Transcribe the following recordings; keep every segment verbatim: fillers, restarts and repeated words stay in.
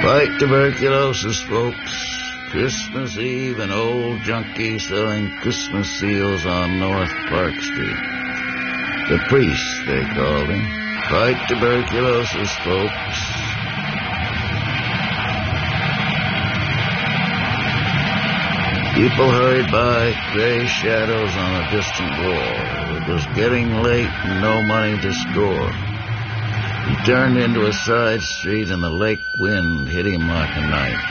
Fight tuberculosis, folks. Christmas Eve, an old junkie selling Christmas seals on North Park Street. The priest, they called him. Fight tuberculosis, folks. People hurried by, gray shadows on a distant wall. It was getting late and no money to score. He turned into a side street and the lake wind hit him like a knife.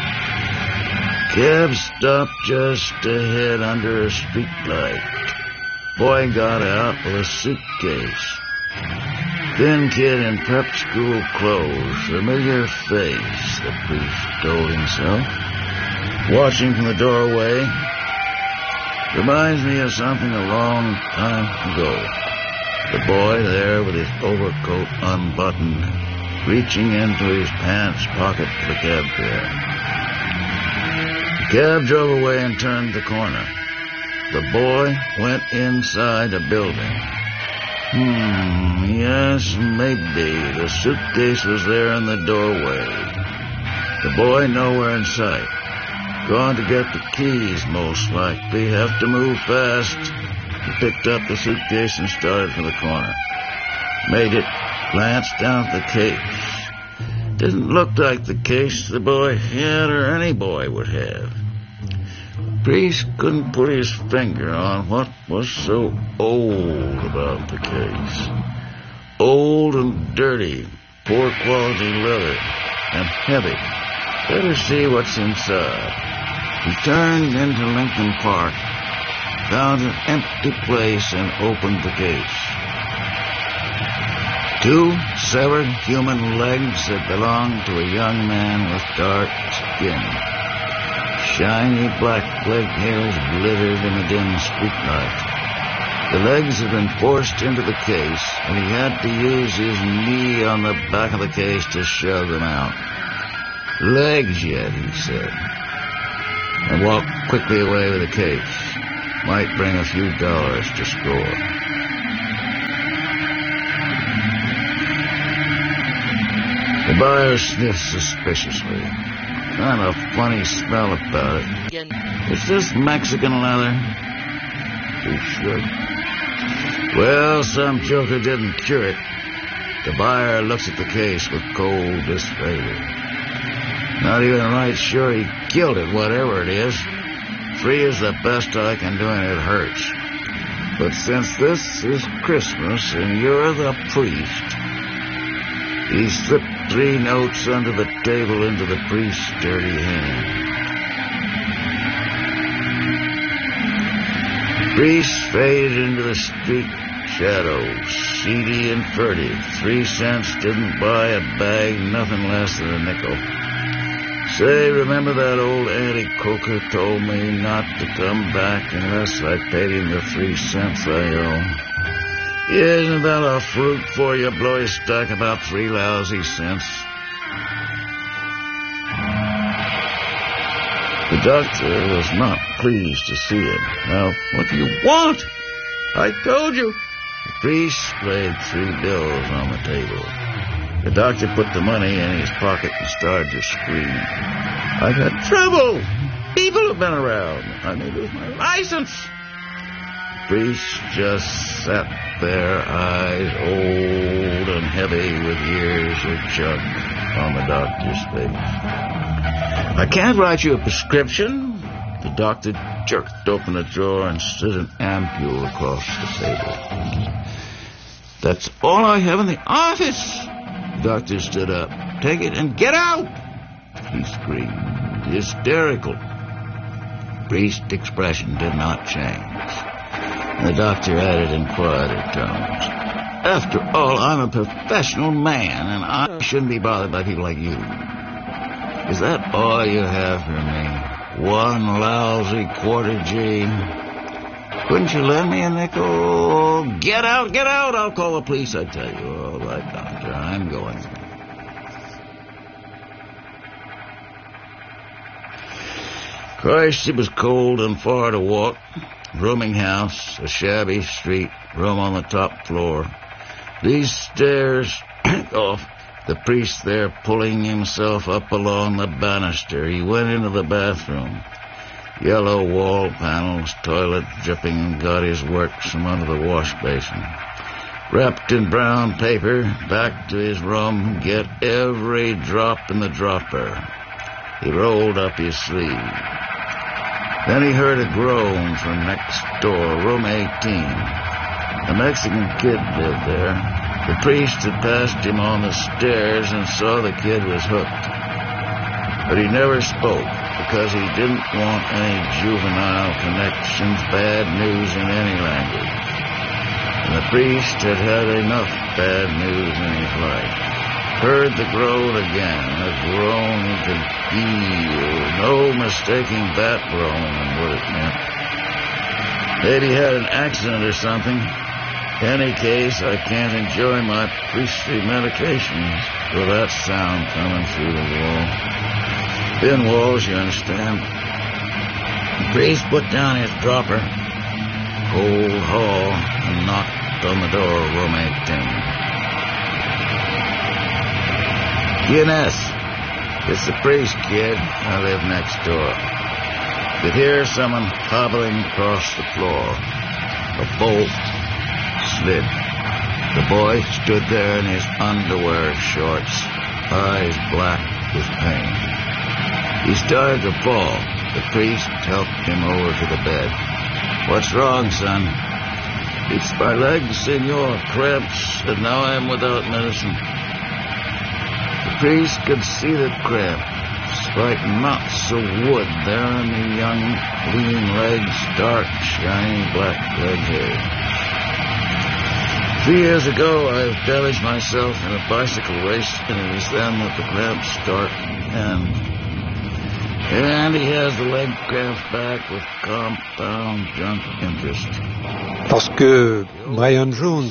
Cab stopped just ahead under a streetlight. Boy got out with a suitcase. Thin kid in prep school clothes, familiar face, the priest told himself. Watching from the doorway, reminds me of something a long time ago. The boy there with his overcoat unbuttoned, reaching into his pants pocket for the cab fare. The cab drove away and turned the corner. The boy went inside a building. Hmm, yes, maybe. The suitcase was there in the doorway. The boy nowhere in sight. Gone to get the keys, most likely. Have to move fast. He picked up the suitcase and started for the corner. Made it. Glanced down at the case. Didn't look like the case the boy had or any boy would have. Priest couldn't put his finger on what was so old about the case. Old and dirty, poor quality leather, and heavy. Better see what's inside. He turned into Lincoln Park, found an empty place, and opened the case. Two severed human legs that belonged to a young man with dark skin. Shiny black leg hairs glittered in the dim streetlight. The legs had been forced into the case, and he had to use his knee on the back of the case to shove them out. Legs yet, he said, and walked quickly away with the case. Might bring a few dollars to score. The buyer sniffed suspiciously. Kind of funny smell about it. Is this Mexican leather? He shrugged. Well, some joker didn't cure it. The buyer looks at the case with cold disfavor. Not even right sure he killed it, whatever it is. Three is the best I can do, and it hurts. But since this is Christmas and you're the priest, he slipped three notes under the table into the priest's dirty hand. The priest faded into the street shadows, seedy and furtive. Three cents didn't buy a bag, nothing less than a nickel. Say, remember that old Auntie Coker told me not to come back unless I paid him the three cents I owe? Isn't that a fruit for you? Blow his stack about three lousy cents. The doctor was not pleased to see him. Now, what do you want? I told you. The priest laid three bills on the table. The doctor put the money in his pocket and started to scream. I've had trouble. People have been around. I may lose my license. The priest just sat there, eyes old and heavy with years of junk on the doctor's face. I can't write you a prescription. The doctor jerked open a drawer and slid an ampule across the table. That's all I have in the office. The doctor stood up. Take it and get out! He screamed, hysterical. The priest's expression did not change. The doctor added in quieter tones, after all, I'm a professional man, and I shouldn't be bothered by people like you. Is that all you have for me? One lousy quarter G? Couldn't you lend me a nickel? Get out, get out! I'll call the police, I tell you. All right, doctor, I'm going. Christ, it was cold and far to walk. Rooming house, a shabby street, room on the top floor. These stairs, oh, the priest there pulling himself up along the banister, he went into the bathroom. Yellow wall panels, toilet dripping, and got his works from under the wash basin. Wrapped in brown paper, back to his room, get every drop in the dropper. He rolled up his sleeve. Then he heard a groan from next door, room eighteen. A Mexican kid lived there. The priest had passed him on the stairs and saw the kid was hooked. But he never spoke, because he didn't want any juvenile connections, bad news in any language. And the priest had had enough bad news in his life. Heard the groan again, a groan he could feel, no mistaking that groan and what it meant. Maybe he had an accident or something. In any case, I can't enjoy my priestly medications with that sound coming through the wall. Thin walls, you understand. The priest put down his dropper, cold hall, and knocked on the door of room eighteen. Guinness, it's the priest, kid. I live next door. Could hear someone hobbling across the floor. A bolt slid. The boy stood there in his underwear shorts, eyes black with pain. He started to fall. The priest helped him over to the bed. What's wrong, son? It's my legs, senor. Cramps, and now I'm without medicine. The priest could see the cramps, like knots of wood there in the young, lean legs, dark, shiny black red hair. Three years ago, I damaged myself in a bicycle race, and it was then that the cramps started. And... And he has the leg cramps back with compound junk interest. Lorsque Brian Jones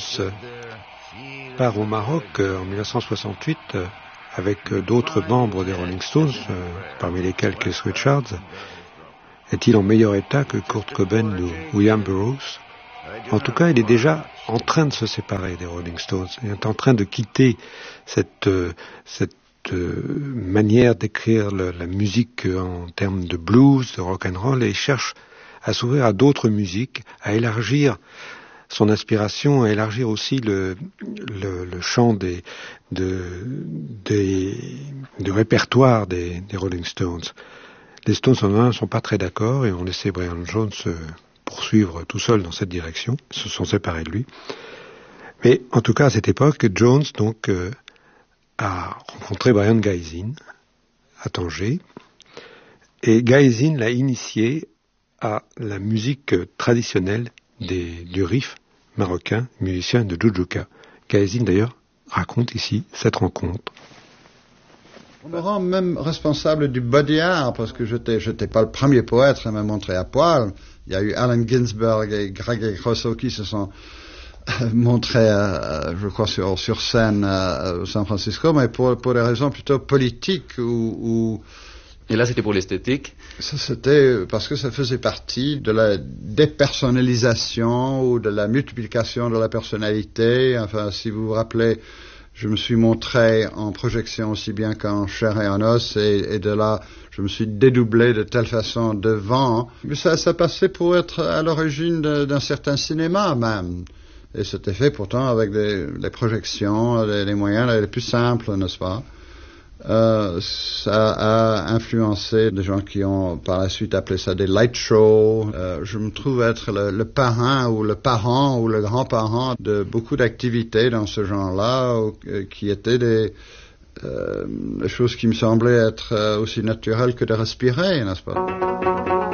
part au Maroc en dix-neuf cent soixante-huit avec d'autres membres des Rolling Stones, parmi lesquels Keith Richards, est-il en meilleur état que Kurt Cobain ou William Burroughs? En tout cas, il est déjà en train de se séparer des Rolling Stones. Il est en train de quitter cette, cette manière d'écrire le, la musique en termes de blues, de rock and roll, et il cherche à s'ouvrir à d'autres musiques, à élargir son inspiration, à élargir aussi le, le, le champ des, de, des, du répertoire des, des Rolling Stones. Les Stones en un ne sont pas très d'accord et ont laissé Brian Jones poursuivre tout seul dans cette direction. Ils se sont séparés de lui. Mais en tout cas, à cette époque, Jones donc euh, a rencontré Brian Gaizin à Tanger, et Gaizin l'a initié à la musique traditionnelle des, du riff marocain, musicien de Jujuka. Gaizin d'ailleurs raconte ici cette rencontre. On me rend même responsable du body art, parce que j'étais, j'étais pas le premier poète à me montrer à poil. Il y a eu Allen Ginsberg et Greg Rousseau qui se sont montrés, euh, je crois, sur, sur scène euh, à San Francisco, mais pour, pour des raisons plutôt politiques ou, ou Et là, c'était pour l'esthétique? Ça, c'était parce que ça faisait partie de la dépersonnalisation ou de la multiplication de la personnalité. Enfin, si vous vous rappelez, je me suis montré en projection aussi bien qu'en chair et en os, et, et de là, je me suis dédoublé de telle façon devant. Mais ça, ça passait pour être à l'origine de, d'un certain cinéma même. Et c'était fait pourtant avec des, des projections, les, les moyens les plus simples, n'est-ce pas? Euh, ça a influencé des gens qui ont par la suite appelé ça des light shows. Euh, je me trouve être le, le parrain ou le parent ou le grand-parent de beaucoup d'activités dans ce genre-là, ou, euh, qui étaient des, euh, des choses qui me semblaient être euh, aussi naturelles que de respirer, n'est-ce pas?